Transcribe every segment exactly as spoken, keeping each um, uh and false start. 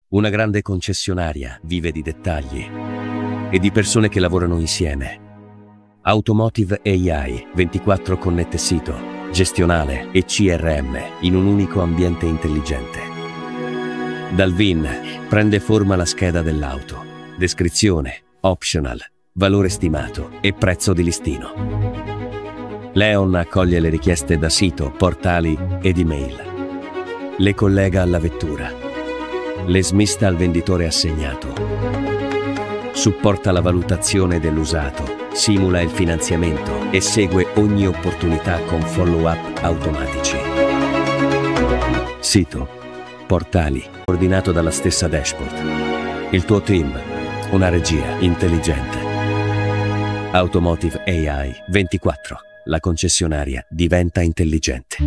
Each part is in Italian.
Una grande concessionaria vive di dettagli e di persone che lavorano insieme. Automotive A I, ventiquattro connette sito, gestionale e C R M in un unico ambiente intelligente. Dal V I N prende forma la scheda dell'auto, descrizione, optional, valore stimato e prezzo di listino. Leon accoglie le richieste da sito, portali ed email. Le collega alla vettura. Le smista al venditore assegnato. Supporta la valutazione dell'usato, simula il finanziamento e segue ogni opportunità con follow-up automatici. Sito, portali, coordinato dalla stessa dashboard. Il tuo team, una regia intelligente. Automotive A I ventiquattro. La concessionaria diventa intelligente.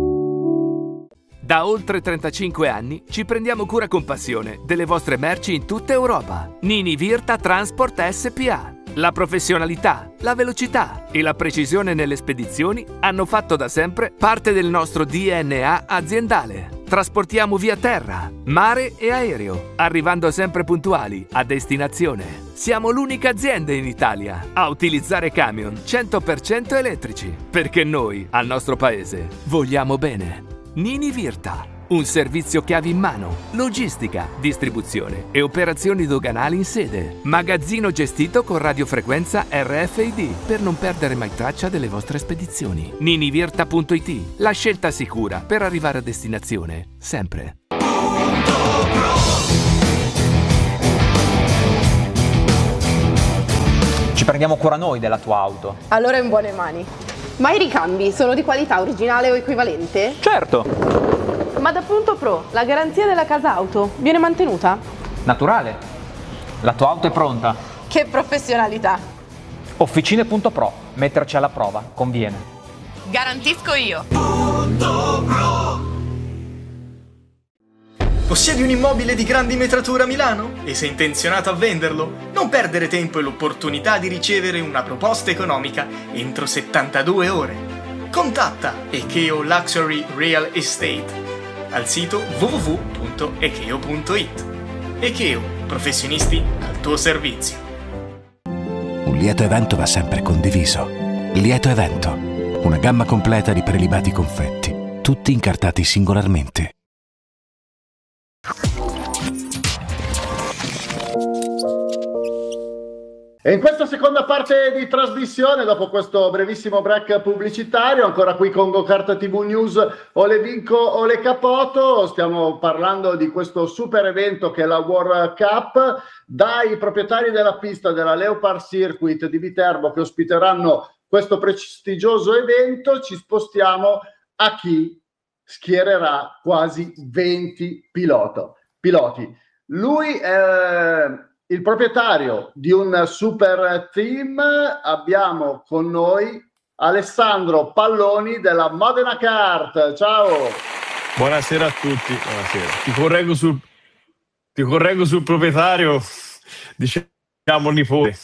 Da oltre trentacinque anni ci prendiamo cura con passione delle vostre merci in tutta Europa. Nini Virta Transport S P A. La professionalità, la velocità e la precisione nelle spedizioni hanno fatto da sempre parte del nostro D N A aziendale. Trasportiamo via terra, mare e aereo, arrivando sempre puntuali a destinazione. Siamo l'unica azienda in Italia a utilizzare camion cento per cento elettrici, perché noi, al nostro paese, vogliamo bene. Nini Virta, un servizio chiavi in mano, logistica, distribuzione e operazioni doganali in sede. Magazzino gestito con radiofrequenza R F I D per non perdere mai traccia delle vostre spedizioni. ninivirta punto it, la scelta sicura per arrivare a destinazione, sempre. Ci prendiamo cura noi della tua auto. Allora è in buone mani. Ma i ricambi sono di qualità originale o equivalente? Certo! Ma da Punto Pro, la garanzia della casa auto viene mantenuta? Naturale. La tua auto è pronta. Che professionalità! Officine Punto Pro. Metterci alla prova. Conviene. Garantisco io! Punto Pro. Possiedi un immobile di grandi metrature a Milano? E sei intenzionato a venderlo? Non perdere tempo e l'opportunità di ricevere una proposta economica entro settantadue ore. Contatta Ekeo Luxury Real Estate al sito w w w punto ekeo punto it. Ekeo, professionisti al tuo servizio. Un lieto evento va sempre condiviso. Lieto evento, una gamma completa di prelibati confetti, tutti incartati singolarmente. E in questa seconda parte di trasmissione, dopo questo brevissimo break pubblicitario, ancora qui con GoKart T V News, o le vinco o le capoto, stiamo parlando di questo super evento che è la World Cup, dai proprietari della pista della Leopard Circuit di Viterbo che ospiteranno questo prestigioso evento, ci spostiamo a chi schiererà quasi venti piloto, piloti. Lui è il proprietario di un super team. Abbiamo con noi Alessandro Palloni della Modena Kart. Ciao. Buonasera a tutti. Buonasera. Ti correggo sul, ti correggo sul proprietario, diciamo nipote.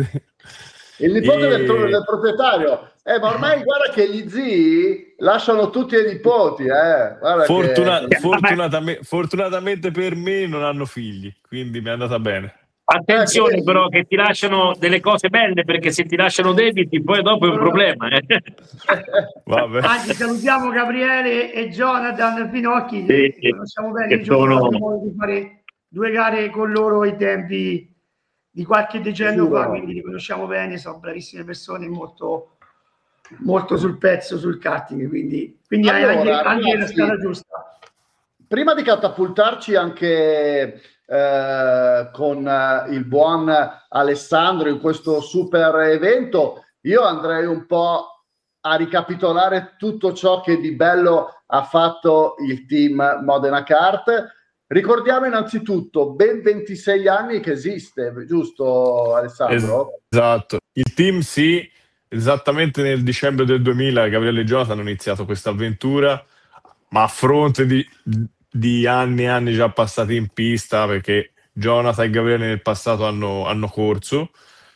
Il nipote e... del, del proprietario. Eh, ma ormai guarda che gli zii lasciano tutti i nipoti. Eh. Fortuna, che... fortunatamente, fortunatamente per me non hanno figli, quindi mi è andata bene. Attenzione però che ti lasciano delle cose belle, perché se ti lasciano debiti poi dopo è un problema. Eh. Vabbè. Anzi, salutiamo Gabriele e Jonathan Finocchi, sì, che conosciamo bene, che sono... modo di fare due gare con loro ai tempi di qualche decennio sì, fa, no. Quindi li conosciamo bene, sono bravissime persone, molto, molto sul pezzo, sul karting, quindi, quindi allora, anche, anche la strada giusta. Prima di catapultarci anche eh, con eh, il buon Alessandro in questo super evento, io andrei un po' a ricapitolare tutto ciò che di bello ha fatto il team Modena Kart. Ricordiamo innanzitutto ben ventisei anni che esiste, giusto Alessandro? Esatto, il team sì, esattamente nel dicembre del duemila Gabriele e Jonathan hanno iniziato questa avventura, ma a fronte di, di anni e anni già passati in pista, perché Jonathan e Gabriele nel passato hanno, hanno corso.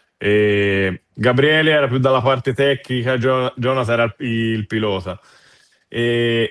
E Gabriele era più dalla parte tecnica, Jonathan era il, il pilota. E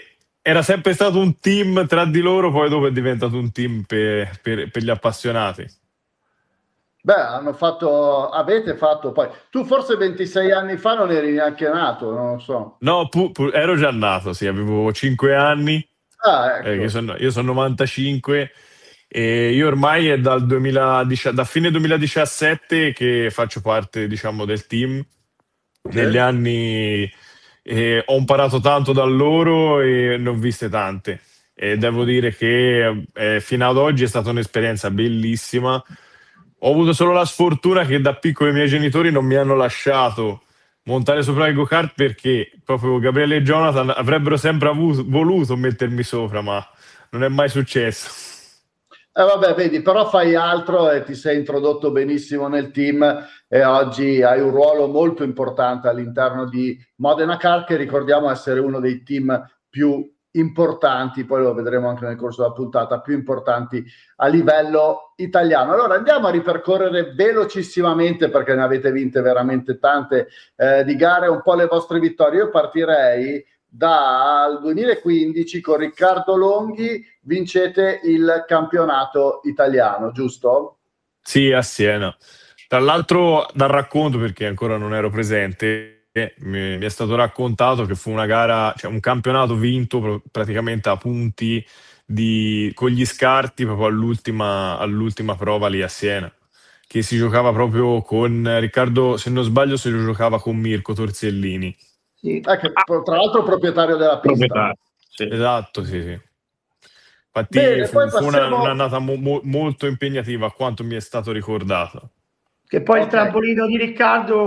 era sempre stato un team tra di loro, poi dopo è diventato un team per, per, per gli appassionati. Beh, hanno fatto, avete fatto poi. Tu forse ventisei anni fa non eri neanche nato, non lo so. No, pu- pu- ero già nato, sì, avevo cinque anni. Ah, ecco. Eh, io sono, io sono novantacinque e io ormai è dal duemiladiciassette, da fine duemiladiciassette che faccio parte, diciamo, del team. Sì. Negli anni eh, ho imparato tanto da loro e ne ho viste tante. E devo dire che eh, fino ad oggi è stata un'esperienza bellissima. Ho avuto solo la sfortuna che da piccolo i miei genitori non mi hanno lasciato montare sopra il go-kart perché proprio Gabriele e Jonathan avrebbero sempre avuto, voluto mettermi sopra, ma non è mai successo. Eh vabbè, vedi, però fai altro e ti sei introdotto benissimo nel team e oggi hai un ruolo molto importante all'interno di Modena Kart, che ricordiamo essere uno dei team più importanti, poi lo vedremo anche nel corso della puntata, più importanti a livello italiano. Allora andiamo a ripercorrere velocissimamente, perché ne avete vinte veramente tante eh, di gare, un po' le vostre vittorie. Io partirei dal duemilaquindici con Riccardo Longhi, vincete il campionato italiano, giusto? Sì, a Siena. Tra l'altro, dal racconto, perché ancora non ero presente, mi, mi è stato raccontato che fu una gara, cioè un campionato vinto pr- praticamente a punti di, con gli scarti proprio all'ultima, all'ultima prova lì a Siena, che si giocava proprio con Riccardo, se non sbaglio, se lo giocava con Mirko Torzellini. Sì. Eh, che, tra l'altro proprietario della pista. Proprietario, sì. Esatto, sì, sì. Infatti Bene, fu, poi fu una, passiamo- un'annata mo- mo- molto impegnativa a quanto mi è stato ricordato. Che poi Ok. il trampolino di Riccardo